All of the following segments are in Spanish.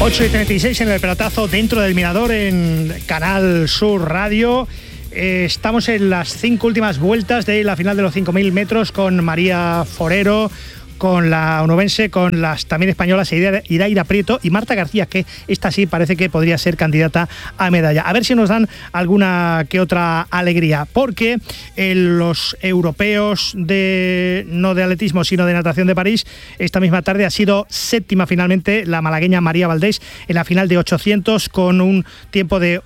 8:36 en el pelotazo dentro del Mirador en Canal Sur Radio. Estamos en las 5 últimas vueltas de la final de los 5.000 metros con María Forero, con la onubense, con las también españolas Iraida Prieto y Marta García, que esta sí parece que podría ser candidata a medalla. A ver si nos dan alguna que otra alegría, porque los europeos no de atletismo, sino de natación de París, esta misma tarde ha sido séptima finalmente la malagueña María Valdés en la final de 800 con un tiempo de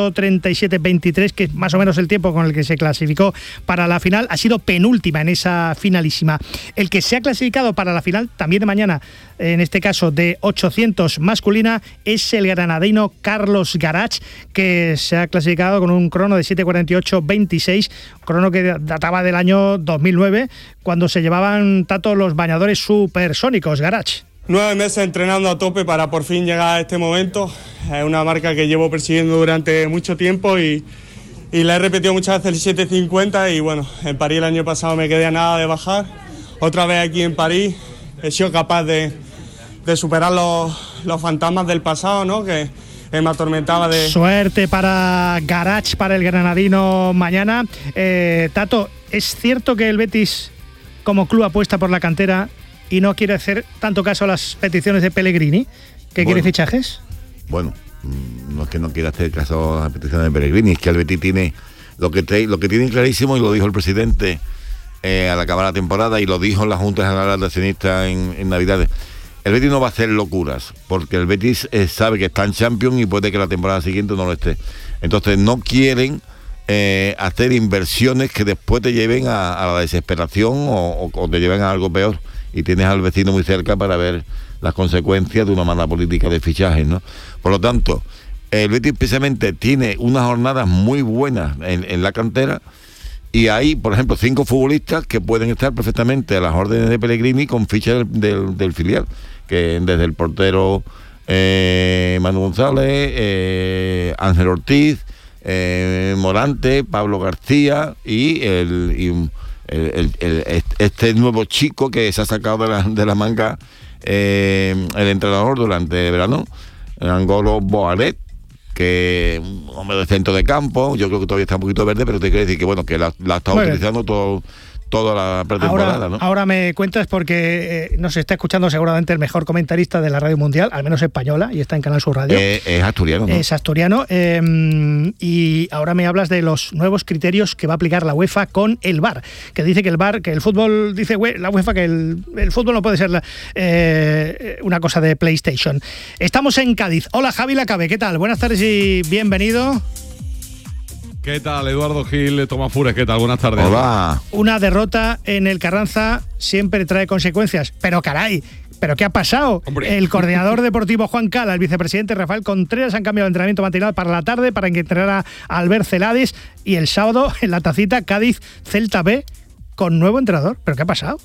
8:37:23, que es más o menos el tiempo con el que se clasificó para la final. Ha sido penúltima en esa finalísima. El que se ha clasificado para la final también de mañana, en este caso de 800 masculina, es el granadino Carlos Garach, que se ha clasificado con un crono de 7:48:26, crono que databa del año 2009, cuando se llevaban Tato los bañadores supersónicos. Garach. 9 meses entrenando a tope para por fin llegar a este momento. Es una marca que llevo persiguiendo durante mucho tiempo y la he repetido muchas veces el 7:50, y bueno, en París el año pasado me quedé a nada de bajar. Otra vez aquí en París he sido capaz de superar los fantasmas del pasado, ¿no? Que me atormentaba Suerte para Garach, para el granadino mañana. Tato, ¿es cierto que el Betis como club apuesta por la cantera y no quiere hacer tanto caso a las peticiones de Pellegrini, que quiere fichajes? Bueno, no es que no quiera hacer caso a las peticiones de Pellegrini, es que el Betis tiene lo que tiene clarísimo, y lo dijo el presidente al acabar la temporada, y lo dijo en la Junta General de Accionistas en Navidades. El Betis no va a hacer locuras, porque el Betis sabe que está en Champions y puede que la temporada siguiente no lo esté. Entonces no quieren hacer inversiones que después te lleven a la desesperación o te lleven a algo peor, y tienes al vecino muy cerca para ver las consecuencias de una mala política de fichajes, ¿no? Por lo tanto, el Betis precisamente tiene unas jornadas muy buenas en la cantera, y hay, por ejemplo, 5 futbolistas que pueden estar perfectamente a las órdenes de Pellegrini con ficha del filial, que desde el portero Manu González, Ángel Ortiz, Morante, Pablo García y este nuevo chico que se ha sacado de la manga el entrenador durante el verano, Angolo Boaret, que un hombre de centro de campo. Yo creo que todavía está un poquito verde, pero te quiero decir que bueno, que la ha estado utilizando toda la pretemporada, ¿no? Ahora me cuentas, porque nos está escuchando seguramente el mejor comentarista de la radio mundial, al menos española, y está en Canal Sur Radio. Es asturiano, ¿no? Es asturiano, y ahora me hablas de los nuevos criterios que va a aplicar la UEFA con el VAR, que dice que el VAR, que el fútbol, dice la UEFA que el fútbol no puede ser una cosa de PlayStation. Estamos en Cádiz. Hola, Javi Lacabe, ¿qué tal? Buenas tardes y bienvenido. ¿Qué tal, Eduardo Gil, Tomás Fures? ¿Qué tal? Buenas tardes. Hola. Una derrota en el Carranza siempre trae consecuencias, pero caray, ¿pero qué ha pasado? Hombre. El coordinador deportivo Juan Cala, el vicepresidente Rafael Contreras han cambiado el entrenamiento matinal para la tarde para que entrenara a Albert Celades, y el sábado en la tacita Cádiz-Celta B con nuevo entrenador. ¿Pero qué ha pasado?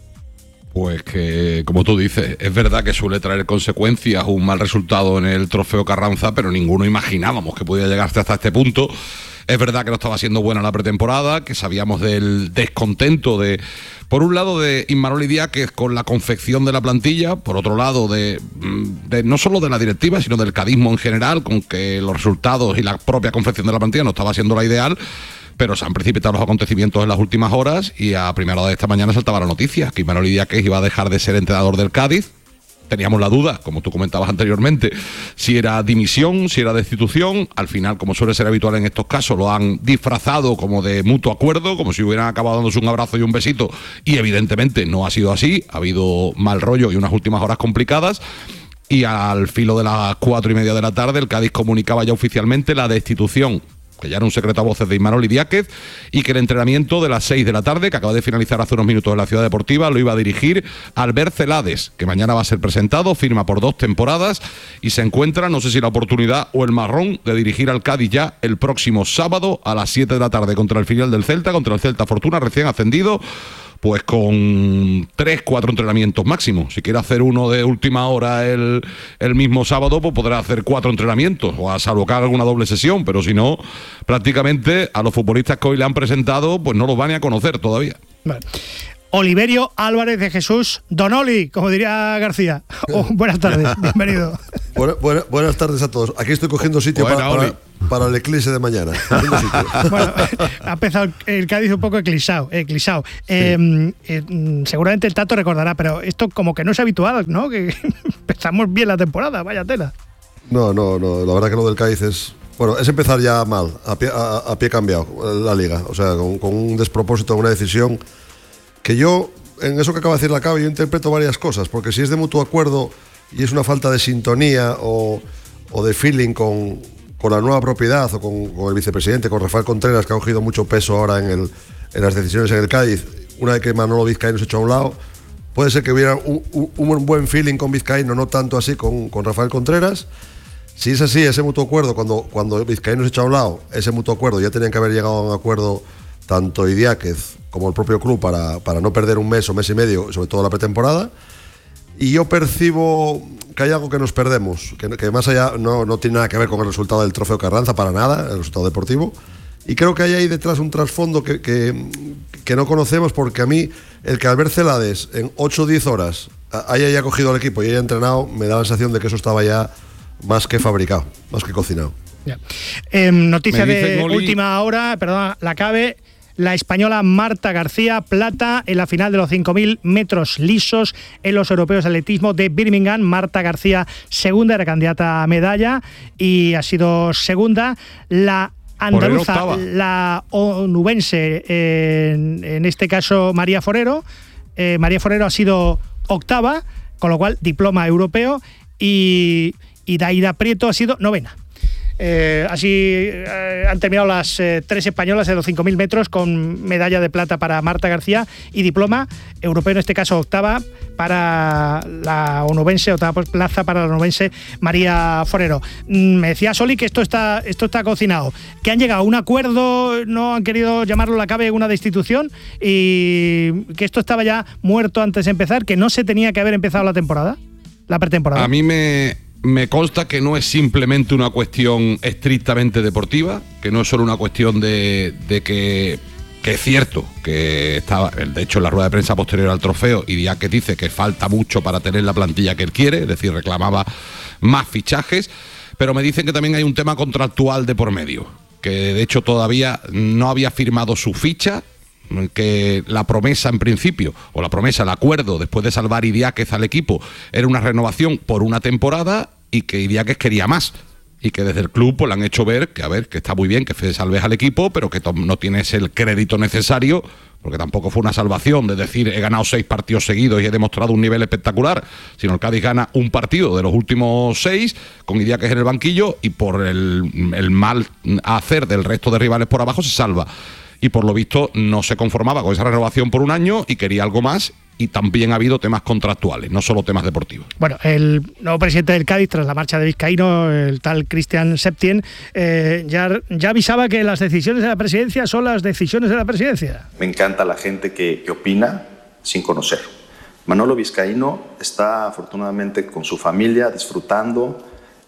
Pues que, como tú dices, es verdad que suele traer consecuencias un mal resultado en el Trofeo Carranza, pero ninguno imaginábamos que podía llegarse hasta este punto. Es verdad que no estaba siendo buena la pretemporada, que sabíamos del descontento por un lado de Imanol Idiáquez con la confección de la plantilla, por otro lado de no solo de la directiva, sino del cadismo en general, con que los resultados y la propia confección de la plantilla no estaba siendo la ideal. Pero se han precipitado los acontecimientos en las últimas horas, y a primera hora de esta mañana saltaba la noticia que Imanol Idiáquez iba a dejar de ser entrenador del Cádiz. Teníamos la duda, como tú comentabas anteriormente, si era dimisión, si era destitución. Al final, como suele ser habitual en estos casos, lo han disfrazado como de mutuo acuerdo, como si hubieran acabado dándose un abrazo y un besito, y evidentemente no ha sido así. Ha habido mal rollo y unas últimas horas complicadas. Y al filo de las 4:30 de la tarde, el Cádiz comunicaba ya oficialmente la destitución, que ya era un secreto a voces, de Imanol Idiáquez, y que el entrenamiento de las 6 de la tarde, que acaba de finalizar hace unos minutos en la Ciudad Deportiva, lo iba a dirigir Albert Celades, que mañana va a ser presentado, firma por 2 temporadas y se encuentra, no sé si la oportunidad o el marrón, de dirigir al Cádiz ya el próximo sábado a las 7 de la tarde contra el filial del Celta, contra el Celta Fortuna, recién ascendido, pues con 3-4 entrenamientos máximo. Si quiere hacer uno de última hora el mismo sábado, pues podrá hacer 4 entrenamientos, o a salvo que haga alguna doble sesión, pero si no, prácticamente a los futbolistas que hoy le han presentado, pues no los van a conocer todavía. Vale. Oliverio Álvarez de Jesús, Don Oli, como diría García. Buenas tardes, bienvenido. Buenas tardes a todos. Aquí estoy cogiendo sitio para el eclipse de mañana. Bueno, ha empezado el Cádiz un poco eclipsado. Sí. Seguramente el Tato recordará, pero esto como que no es habitual, ¿no? Que empezamos bien la temporada, vaya tela. No, la verdad que lo del Cádiz es empezar ya mal, a pie cambiado la liga. O sea, con un despropósito, una decisión que yo, en eso que acaba de decir la Cabe, yo interpreto varias cosas, porque si es de mutuo acuerdo y es una falta de sintonía o de feeling con la nueva propiedad o con el vicepresidente, con Rafael Contreras, que ha cogido mucho peso ahora en las decisiones en el Cádiz, una vez que Manolo Vizcaíno se echó a un lado, puede ser que hubiera un buen feeling con Vizcaíno, no tanto así con Rafael Contreras. Si es así, ese mutuo acuerdo, cuando Vizcaíno se echó a un lado, ese mutuo acuerdo, ya tenían que haber llegado a un acuerdo tanto Idiáquez como el propio club para no perder un mes o mes y medio, sobre todo la pretemporada. Y yo percibo que hay algo que nos perdemos, que más allá no tiene nada que ver con el resultado del Trofeo Carranza, para nada, el resultado deportivo. Y creo que hay ahí detrás un trasfondo que no conocemos, porque a mí, el que Albert Celades en 8 o 10 horas haya ya cogido al equipo y haya entrenado, me da la sensación de que eso estaba ya más que fabricado, más que cocinado. Ya. Noticia de última hora, perdón, la Cabe. La española Marta García, plata en la final de los 5.000 metros lisos en los europeos de atletismo de Birmingham. Marta García, segunda, era candidata a medalla y ha sido segunda. La andaluza, la onubense, en este caso María Forero. María Forero ha sido octava, con lo cual diploma europeo, y Daira Prieto ha sido novena. Así han terminado las 3 españolas de los 5.000 metros con medalla de plata para Marta García y diploma europeo, en este caso octava para la onubense, octava plaza para la onubense María Forero. Me decía Soli que esto está cocinado, que han llegado a un acuerdo, no han querido llamarlo la Cabe una destitución, y que esto estaba ya muerto antes de empezar, que no se tenía que haber empezado la pretemporada. A mí me consta que no es simplemente una cuestión estrictamente deportiva, que no es solo una cuestión de que es cierto que estaba, de hecho en la rueda de prensa posterior al trofeo, Idiáquez dice que falta mucho para tener la plantilla que él quiere, es decir, reclamaba más fichajes, pero me dicen que también hay un tema contractual de por medio, que de hecho todavía no había firmado su ficha, que la promesa en principio, o la promesa, el acuerdo después de salvar Idiáquez al equipo, era una renovación por una temporada y que Idiáquez quería más, y que desde el club pues le han hecho ver que está muy bien que salves al equipo, pero que no tienes el crédito necesario, porque tampoco fue una salvación de decir he ganado 6 partidos seguidos y he demostrado un nivel espectacular, sino el Cádiz gana un partido de los últimos 6 con Idiáquez en el banquillo y por el mal hacer del resto de rivales por abajo se salva. Y por lo visto no se conformaba con esa renovación por un año y quería algo más, y también ha habido temas contractuales, no solo temas deportivos. Bueno, el nuevo presidente del Cádiz, tras la marcha de Vizcaíno, el tal Cristian Septién, ya avisaba que las decisiones de la presidencia son las decisiones de la presidencia. Me encanta la gente que opina sin conocer. Manolo Vizcaíno está afortunadamente con su familia, disfrutando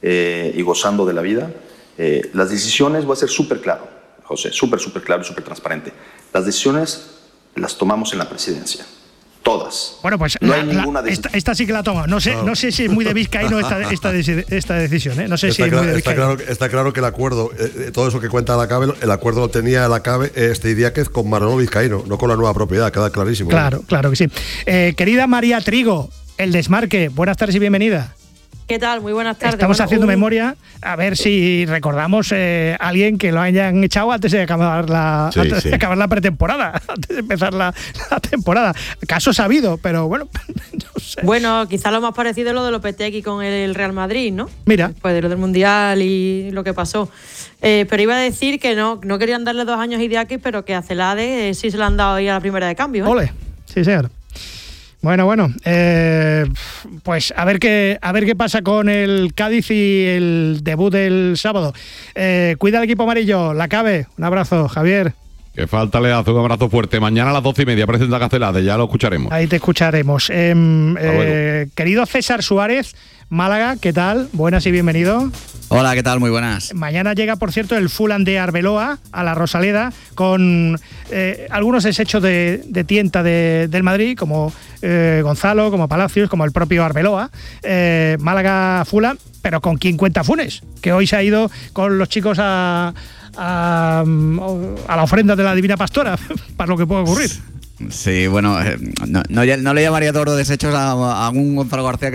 y gozando de la vida. Las decisiones, voy a ser súper claro, José, súper claro y súper transparente. Las decisiones las tomamos en la presidencia. Todas. Bueno, pues no hay ninguna esta sí que la toma. No sé si es muy de Vizcaíno esta decisión. No sé si es muy de Vizcaíno. Está claro que el acuerdo, todo eso que cuenta la Cabe, el acuerdo lo tenía la Cabe, Idiáquez, con Manolo Vizcaíno, no con la nueva propiedad, queda clarísimo. Claro que sí. Querida María Trigo, El Desmarque, buenas tardes y bienvenida. ¿Qué tal? Muy buenas tardes. Estamos haciendo memoria, a ver si recordamos a alguien que lo hayan echado antes de acabar la pretemporada, antes de empezar la temporada. Caso sabido, pero bueno, no sé. Bueno, quizá lo más parecido es lo de Lopetegui con el Real Madrid, ¿no? Mira. Después de lo del Mundial y lo que pasó. Pero iba a decir que no querían darle 2 años a Idiáquez, pero que a Celades sí se le han dado ahí a la primera de cambio. Ole, sí señor. Bueno, pues a ver qué pasa con el Cádiz y el debut del sábado. Cuida el equipo amarillo, la Cabe. Un abrazo, Javier. Que falta le hace un abrazo fuerte. Mañana a las 12:30 presenta Cacelade, ya lo escucharemos. Ahí te escucharemos. Querido César Suárez, Málaga, ¿qué tal? Buenas y bienvenido. Hola, ¿qué tal? Muy buenas. Mañana llega, por cierto, el Fulham de Arbeloa a la Rosaleda con algunos desechos de tienta del Madrid, como Gonzalo, como Palacios, como el propio Arbeloa. Málaga-Fulham, pero ¿con quién cuenta Funes? Que hoy se ha ido con los chicos a la ofrenda de la Divina Pastora, para lo que pueda ocurrir. Sí, bueno, no le llamaría todos los desechos a un Gonzalo García